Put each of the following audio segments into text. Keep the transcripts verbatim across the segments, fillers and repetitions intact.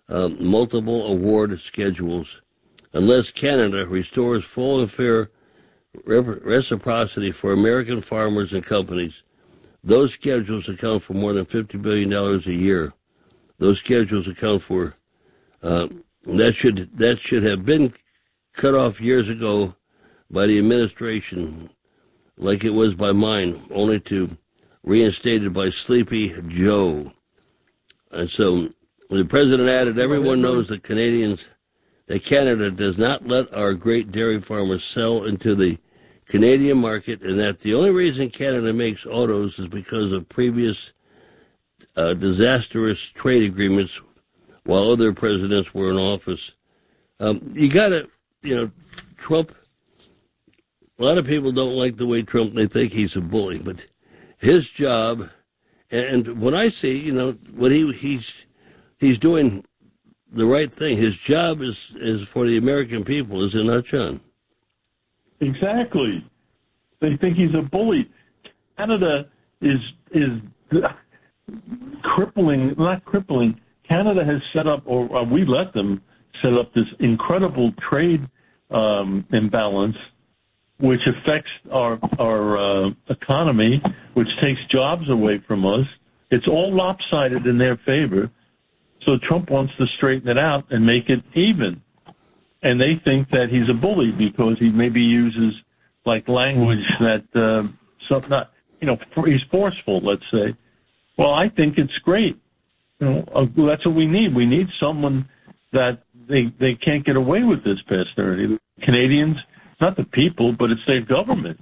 um, multiple award schedules unless Canada restores full and fair reciprocity for American farmers and companies. Those schedules account for more than fifty billion dollars a year. Those schedules account for uh, that should that should have been cut off years ago by the administration, like it was by mine, only to reinstated by Sleepy Joe. And so the president added, everyone knows that Canadians, that Canada does not let our great dairy farmers sell into the Canadian market, and that the only reason Canada makes autos is because of previous uh, disastrous trade agreements while other presidents were in office. Um, you got to, you know, Trump, a lot of people don't like the way Trump, they think he's a bully, but his job, and when I see, you know, what he he's he's doing the right thing. His job is, is for the American people, is it not, John? Exactly. They think he's a bully. Canada is is crippling, not crippling. Canada has set up, or uh, we let them set up this incredible trade um, imbalance, which affects our our uh, economy, which takes jobs away from us. It's all lopsided in their favor. So Trump wants to straighten it out and make it even. And they think that he's a bully because he maybe uses like language that uh, some not you know he's forceful. Let's say. Well, I think it's great. You know, uh, that's what we need. We need someone that they they can't get away with this, Pastor Ernie. Canadians, not the people, but it's their government.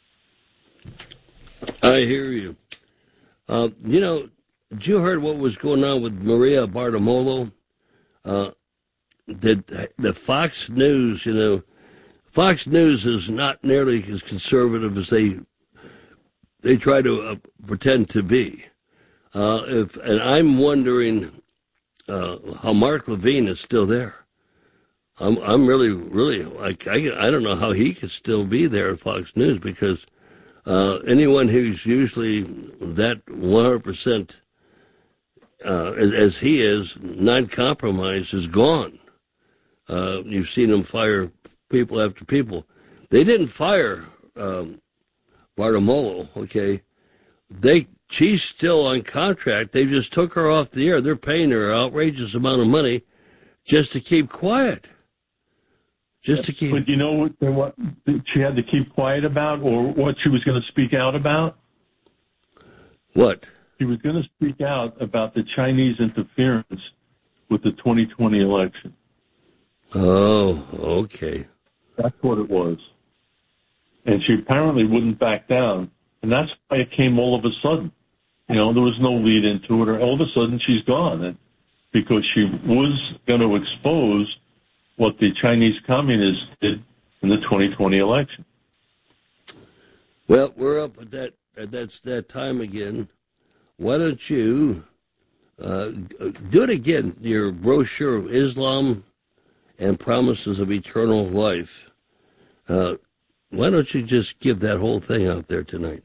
I hear you. Uh, you know, did you heard what was going on with Maria Bartiromo? Uh, the, the Fox News, you know, Fox News is not nearly as conservative as they they try to uh, pretend to be. Uh, if and I'm wondering uh, how Mark Levine is still there. I'm I'm really really like I I don't know how he could still be there at Fox News, because uh, anyone who's usually that one hundred percent uh, as, as he is non-compromised is gone. Uh, you've seen them fire people after people. They didn't fire um, Bartiromo, okay? They she's still on contract. They just took her off the air. They're paying her an outrageous amount of money just to keep quiet. Just to keep. But you know what, what she had to keep quiet about, or what she was going to speak out about? What? She was going to speak out about the Chinese interference with the twenty twenty election. Oh, okay. That's what it was. And she apparently wouldn't back down. And that's why it came all of a sudden. You know, there was no lead into it, or all of a sudden she's gone. And because she was going to expose what the Chinese communists did in the twenty twenty election. Well, we're up at that, at that's that time again. Why don't you uh, do it again, your brochure of Islam and Promises of Eternal Life. Uh, why don't you just give that whole thing out there tonight?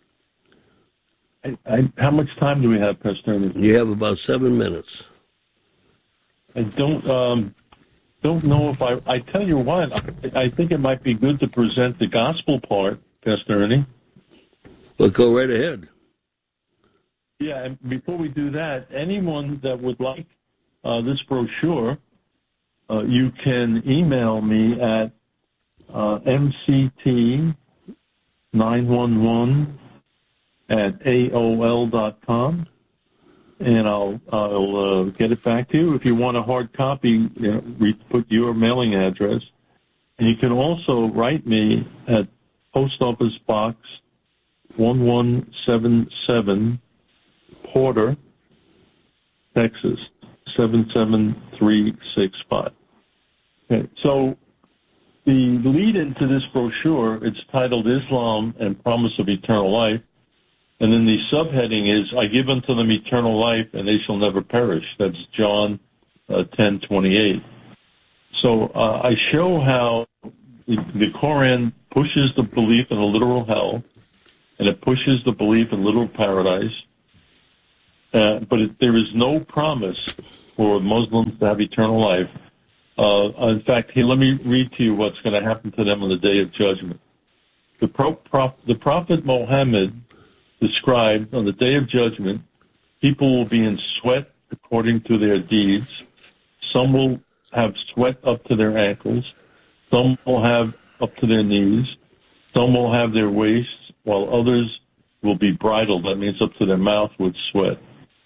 I, I, how much time do we have, Pastor Ernie? You have about seven minutes. I don't um, don't know if I... I tell you what, I, I think it might be good to present the gospel part, Pastor Ernie. Well, go right ahead. Yeah, and before we do that, anyone that would like uh, this brochure, uh, you can email me at uh, M C T nine one one at A O L dot com, and I'll I'll uh, get it back to you. If you want a hard copy, you know, we put your mailing address, and you can also write me at Post Office Box one one seven seven, Porter, Texas seven seven three six five. Okay, so the lead into this brochure, it's titled Islam and Promise of Eternal Life. And then the subheading is, I give unto them eternal life, and they shall never perish. That's John uh, ten twenty-eight. So uh, I show how the, the Koran pushes the belief in a literal hell, and it pushes the belief in literal paradise. Uh, but it, there is no promise for Muslims to have eternal life. Uh, in fact, here, let me read to you what's going to happen to them on the Day of Judgment. The, pro, pro, the Prophet Muhammad described on the Day of Judgment, people will be in sweat according to their deeds. Some will have sweat up to their ankles. Some will have up to their knees. Some will have their waists, while others will be bridled. That means up to their mouth with sweat.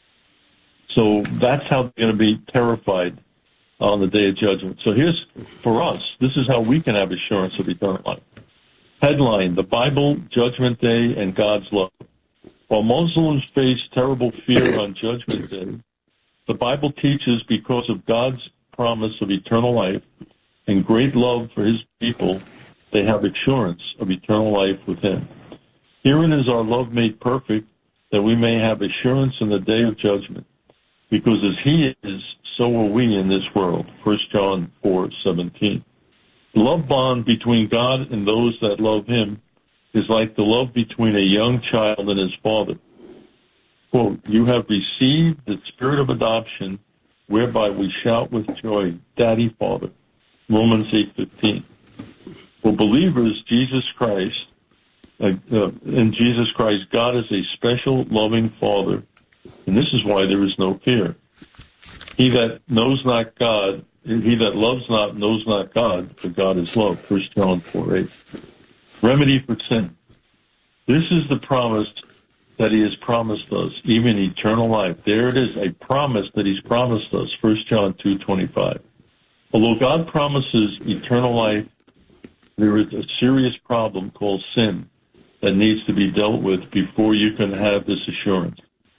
So that's how they're going to be terrified on the Day of Judgment. So here's, for us, this is how we can have assurance of eternal life. Headline, the Bible, Judgment Day, and God's love. While Muslims face terrible fear on Judgment Day, the Bible teaches because of God's promise of eternal life and great love for his people, they have assurance of eternal life with him. Herein is our love made perfect, that we may have assurance in the day of judgment. Because as he is, so are we in this world. First John four seventeen. The love bond between God and those that love him is like the love between a young child and his father. Quote, you have received the spirit of adoption, whereby we shout with joy, Daddy, Father. Romans eight fifteen. For believers, Jesus Christ, uh, uh, in Jesus Christ, God is a special, loving Father, and this is why there is no fear. He that knows not God, he that loves not knows not God, for God is love. First John four eight. Remedy for sin. This is the promise that he has promised us, even eternal life. There it is, a promise that he's promised us. First John two twenty-five. Although God promises eternal life, there is a serious problem called sin that needs to be dealt with before you can have this assurance.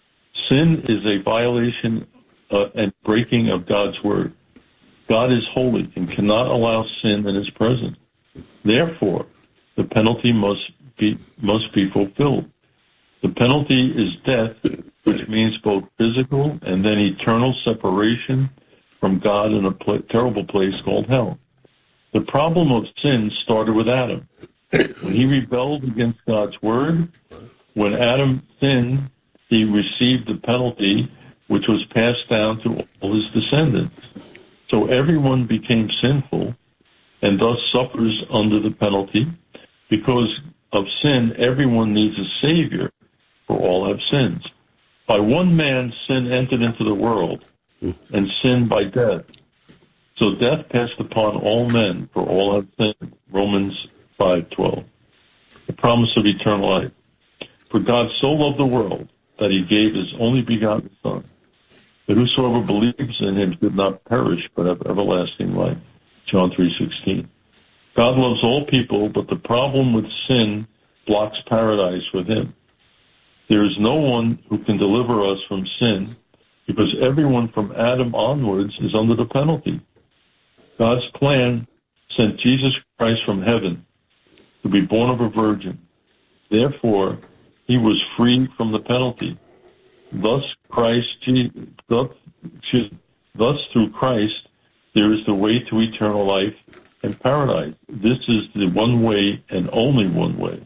Sin is a violation uh, and breaking of God's word. God is holy and cannot allow sin in his presence. Therefore, the penalty must be must be fulfilled. The penalty is death, which means both physical and then eternal separation from God in a pl- terrible place called hell. The problem of sin started with Adam. When he rebelled against God's word, when Adam sinned, he received the penalty, which was passed down to all his descendants. So everyone became sinful and thus suffers under the penalty. Because of sin, everyone needs a Savior, for all have sins. By one man, sin entered into the world, and sin by death. So death passed upon all men, for all have sinned. Romans five twelve. The promise of eternal life. For God so loved the world that he gave his only begotten Son, that whosoever believes in him should not perish, but have everlasting life. John three sixteen. God loves all people, but the problem with sin blocks paradise with him. There is no one who can deliver us from sin, because everyone from Adam onwards is under the penalty. God's plan sent Jesus Christ from heaven to be born of a virgin. Therefore, he was free from the penalty. Thus, Christ, thus, thus through Christ, there is the way to eternal life and paradise. This is the one way and only one way.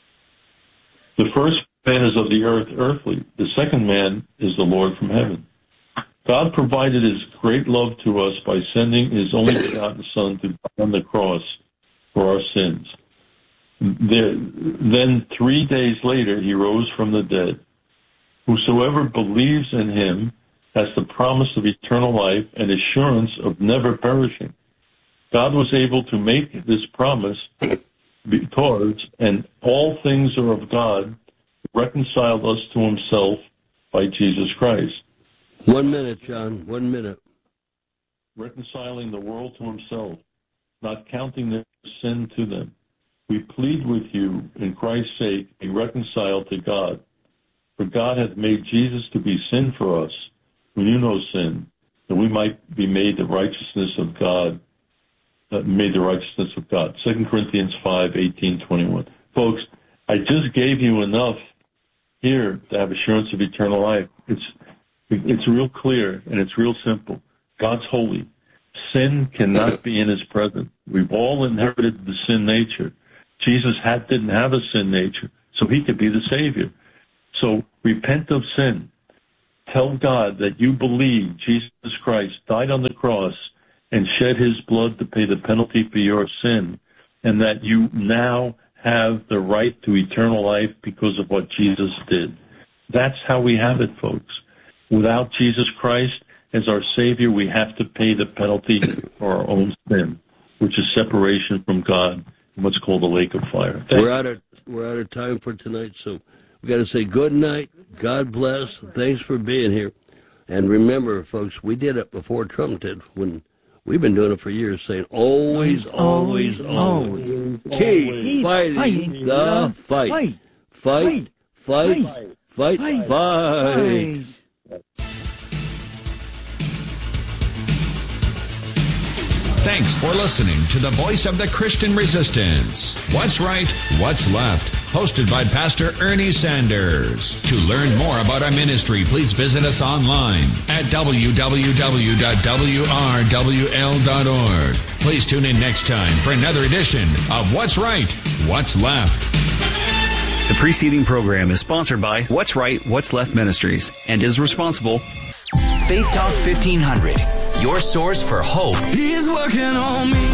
The first man is of the earth, earthly. The second man is the Lord from heaven. God provided his great love to us by sending his only begotten Son to die on the cross for our sins. There, then three days later, he rose from the dead. Whosoever believes in him has the promise of eternal life and assurance of never perishing. God was able to make this promise because, and all things are of God, reconciled us to himself by Jesus Christ. One minute, John, one minute. Reconciling the world to himself, not counting their sin to them. We plead with you, in Christ's sake, be reconciled to God. For God hath made Jesus to be sin for us, who knew no sin, that we might be made the righteousness of God, uh, made the righteousness of God. Second Corinthians five, eighteen, twenty-one. Folks, I just gave you enough here to have assurance of eternal life. It's it's real clear and it's real simple. God's holy. Sin cannot be in his presence. We've all inherited the sin nature. Jesus had, didn't have a sin nature, so he could be the Savior. So repent of sin. tell God that you believe Jesus Christ died on the cross and shed his blood to pay the penalty for your sin, and that you now have the right to eternal life because of what Jesus did. That's how we have it, folks. Without Jesus Christ as our Savior, we have to pay the penalty for our own sin, which is separation from God in what's called the lake of fire. Thank we're out of we're out of time for tonight, so we got to say good night. God bless. Thanks for being here. And remember, folks, we did it before Trump did. When we've been doing it for years, saying always, always, always, always. Keep always. fighting, fighting the fight. Fight, fight, fight, fight, fight, fight. fight. fight. Thanks for listening to the Voice of the Christian Resistance. What's Right, What's Left? Hosted by Pastor Ernie Sanders. To learn more about our ministry, please visit us online at w w w dot w r w l dot org. Please tune in next time for another edition of What's Right, What's Left. The preceding program is sponsored by What's Right, What's Left Ministries and is responsible. Faith Talk fifteen hundred, your source for hope. He's working on me.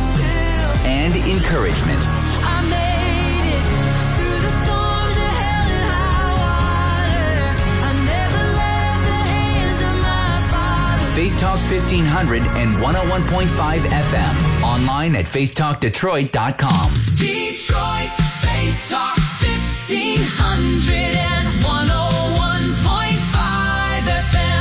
And encouragement. I made it through the storms of hell and high water. I never left the hands of my Father. Faith Talk fifteen hundred and one oh one point five F M. Online at faith talk detroit dot com. Detroit's Faith Talk fifteen hundred and one oh one point five F M.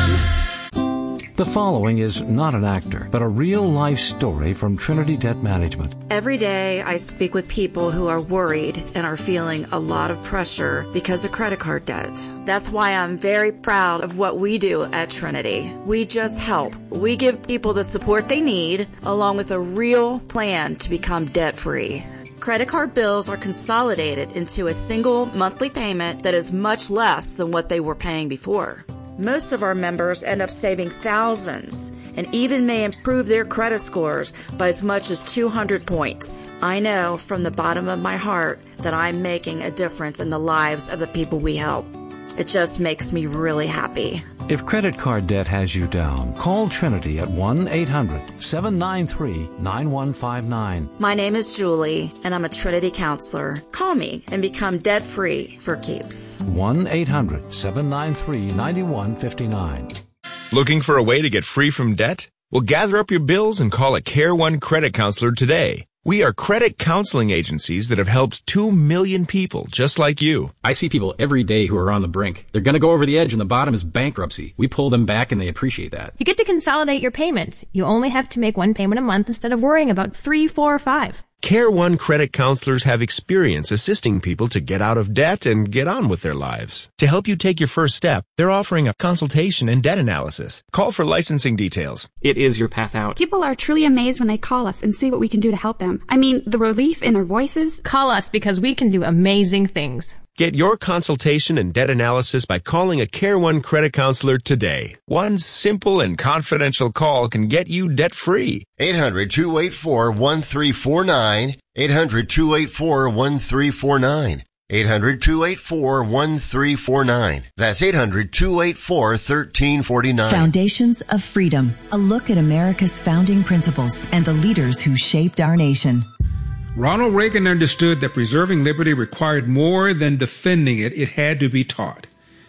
The following is not an actor, but a real-life story from Trinity Debt Management. Every day I speak with people who are worried and are feeling a lot of pressure because of credit card debt. That's why I'm very proud of what we do at Trinity. We just help. We give people the support they need, along with a real plan to become debt-free. Credit card bills are consolidated into a single monthly payment that is much less than what they were paying before. Most of our members end up saving thousands and even may improve their credit scores by as much as two hundred points. I know from the bottom of my heart that I'm making a difference in the lives of the people we help. It just makes me really happy. If credit card debt has you down, call Trinity at one eight hundred seven nine three nine one five nine. My name is Julie, and I'm a Trinity counselor. Call me and become debt-free for keeps. one eight hundred seven nine three nine one five nine. Looking for a way to get free from debt? Well, gather up your bills and call a Care One credit counselor today. We are credit counseling agencies that have helped two million people just like you. I see people every day who are on the brink. They're going to go over the edge and the bottom is bankruptcy. We pull them back and they appreciate that. You get to consolidate your payments. You only have to make one payment a month instead of worrying about three, four, or five. Care One credit counselors have experience assisting people to get out of debt and get on with their lives. To help you take your first step, they're offering a consultation and debt analysis. Call for licensing details. It is your path out. People are truly amazed when they call us and see what we can do to help them. I mean, the relief in their voices. Call us because we can do amazing things. Get your consultation and debt analysis by calling a Care One credit counselor today. One simple and confidential call can get you debt-free. eight hundred two eight four one three four nine. eight hundred two eight four one three four nine. eight hundred two eight four one three four nine. That's eight hundred two eight four one three four nine. Foundations of Freedom. A look at America's founding principles and the leaders who shaped our nation. Ronald Reagan understood that preserving liberty required more than defending it. It had to be taught.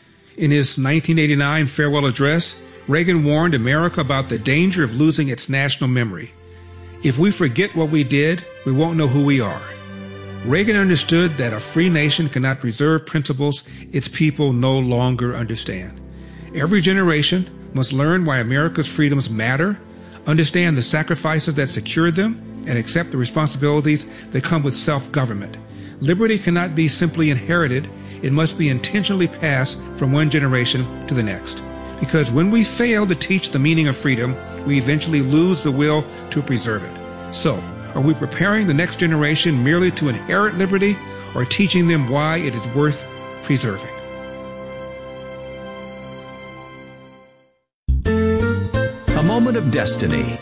In his nineteen eighty-nine farewell address, Reagan warned America about the danger of losing its national memory. If we forget what we did, we won't know who we are. Reagan understood that a free nation cannot preserve principles its people no longer understand. Every generation must learn why America's freedoms matter, understand the sacrifices that secured them, and accept the responsibilities that come with self-government. Liberty cannot be simply inherited. It must be intentionally passed from one generation to the next. Because when we fail to teach the meaning of freedom, we eventually lose the will to preserve it. So, are we preparing the next generation merely to inherit liberty, or teaching them why it is worth preserving? A moment of destiny.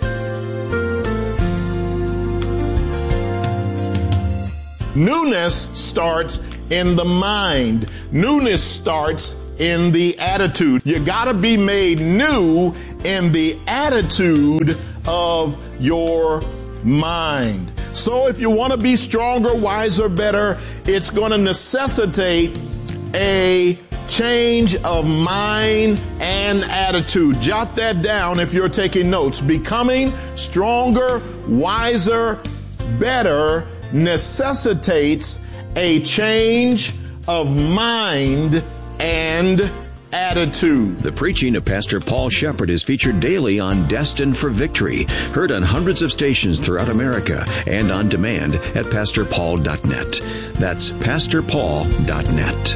Newness starts in the mind. Newness starts in the attitude. You got to be made new in the attitude of your mind. So if you want to be stronger, wiser, better, it's going to necessitate a change of mind and attitude. Jot that down if you're taking notes. Becoming stronger, wiser, better necessitates a change of mind and attitude. The preaching of Pastor Paul Shepherd is featured daily on Destined for Victory, heard on hundreds of stations throughout America and on demand at pastor paul dot net. That's pastor paul dot net.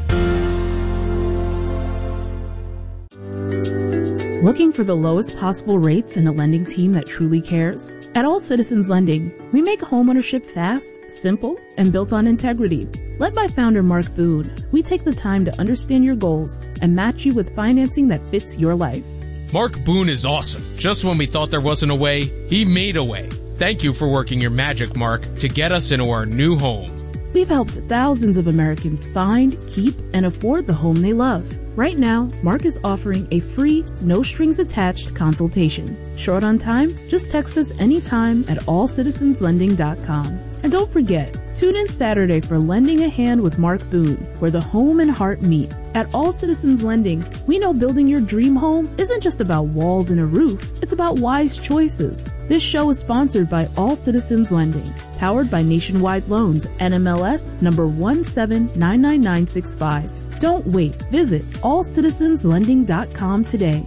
Looking for the lowest possible rates and a lending team that truly cares? At All Citizens Lending, we make homeownership fast, simple, and built on integrity. Led by founder Mark Boone, we take the time to understand your goals and match you with financing that fits your life. Mark Boone is awesome. Just when we thought there wasn't a way, he made a way. Thank you for working your magic, Mark, to get us into our new home. We've helped thousands of Americans find, keep, and afford the home they love. Right now, Mark is offering a free, no-strings-attached consultation. Short on time? Just text us anytime at all citizens lending dot com. And don't forget, tune in Saturday for Lending a Hand with Mark Boone, where the home and heart meet. At All Citizens Lending, we know building your dream home isn't just about walls and a roof, it's about wise choices. This show is sponsored by All Citizens Lending, powered by Nationwide Loans, N M L S number one seven nine nine nine six five. Don't wait. Visit all citizens lending dot com today.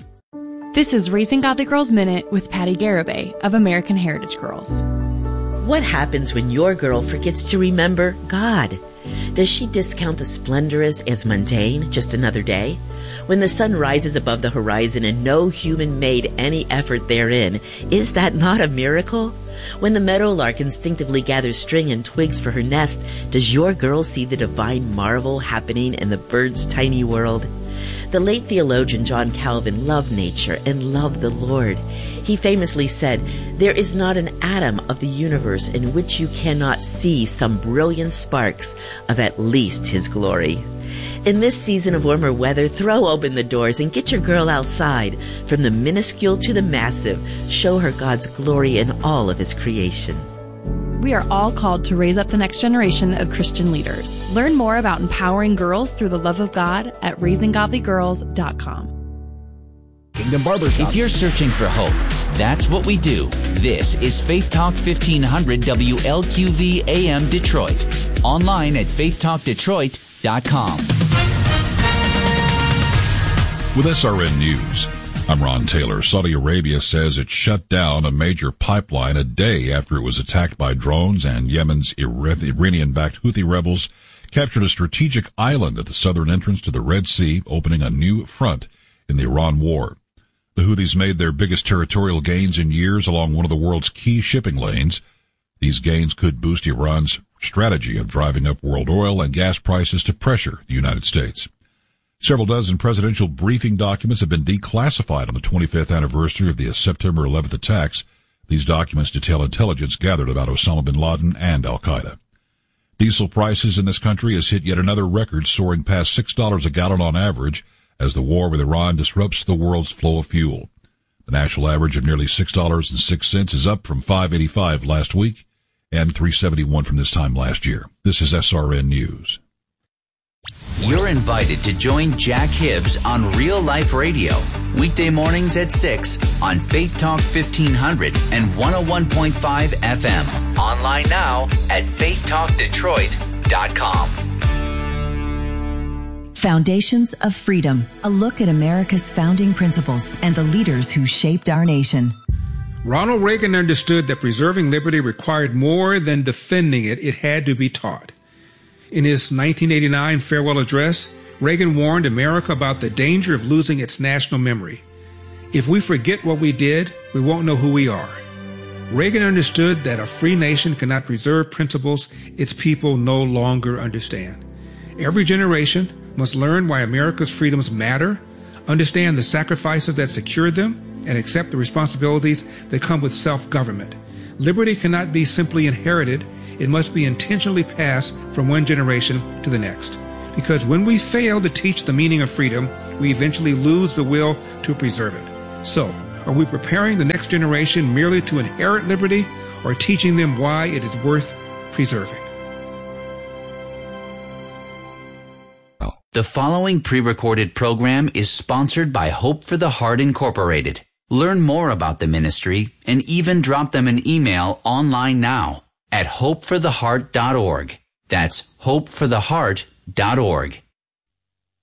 This is Raising Godly Girls Minute with Patty Garibay of American Heritage Girls. What happens when your girl forgets to remember God? Does she discount the splendorous as mundane, just another day? When the sun rises above the horizon and no human made any effort therein, is that not a miracle? When the meadowlark instinctively gathers string and twigs for her nest, does your girl see the divine marvel happening in the bird's tiny world? The late theologian John Calvin loved nature and loved the Lord. He famously said, "There is not an atom of the universe in which you cannot see some brilliant sparks of at least His glory." In this season of warmer weather, throw open the doors and get your girl outside. From the minuscule to the massive, show her God's glory in all of His creation. We are all called to raise up the next generation of Christian leaders. Learn more about empowering girls through the love of God at raising godly girls dot com. Kingdom Barbershop. If you're searching for hope, that's what we do. This is Faith Talk fifteen hundred W L Q V A M Detroit. Online at faith talk detroit dot com. With S R N News, I'm Ron Taylor. Saudi Arabia says it shut down a major pipeline a day after it was attacked by drones, and Yemen's Iranian-backed Houthi rebels captured a strategic island at the southern entrance to the Red Sea, opening a new front in the Iran war. The Houthis made their biggest territorial gains in years along one of the world's key shipping lanes. These gains could boost Iran's strategy of driving up world oil and gas prices to pressure the United States. Several dozen presidential briefing documents have been declassified on the twenty-fifth anniversary of the September eleventh attacks. These documents detail intelligence gathered about Osama bin Laden and al-Qaeda. Diesel prices in this country has hit yet another record, soaring past six dollars a gallon on average as the war with Iran disrupts the world's flow of fuel. The national average of nearly six dollars and six cents is up from five dollars and eighty-five cents last week and three dollars and seventy-one cents from this time last year. This is S R N News. You're invited to join Jack Hibbs on Real Life Radio, weekday mornings at six on Faith Talk fifteen hundred and one oh one point five F M. Online now at faith talk detroit dot com. Foundations of Freedom, a look at America's founding principles and the leaders who shaped our nation. Ronald Reagan understood that preserving liberty required more than defending it. It had to be taught. In his nineteen eighty-nine farewell address, Reagan warned America about the danger of losing its national memory. If we forget what we did, we won't know who we are. Reagan understood that a free nation cannot preserve principles its people no longer understand. Every generation must learn why America's freedoms matter, understand the sacrifices that secured them, and accept the responsibilities that come with self-government. Liberty cannot be simply inherited. It must be intentionally passed from one generation to the next. Because when we fail to teach the meaning of freedom, we eventually lose the will to preserve it. So, are we preparing the next generation merely to inherit liberty, or teaching them why it is worth preserving? The following pre-recorded program is sponsored by Hope for the Heart Incorporated. Learn more about the ministry and even drop them an email online now at hope for the heart dot org. That's hope for the heart dot org.